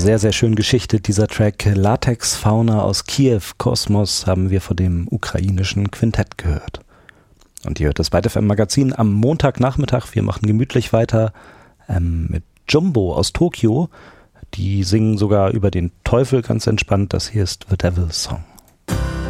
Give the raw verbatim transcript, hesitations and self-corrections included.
sehr, sehr schön geschichtet, dieser Track Latex Fauna aus Kiew, Kosmos, haben wir von dem ukrainischen Quintett gehört. Und ihr hört das Byte F M Magazin am Montagnachmittag. Wir machen gemütlich weiter ähm, mit Jumbo aus Tokio. Die singen sogar über den Teufel ganz entspannt. Das hier ist The Devil's Song.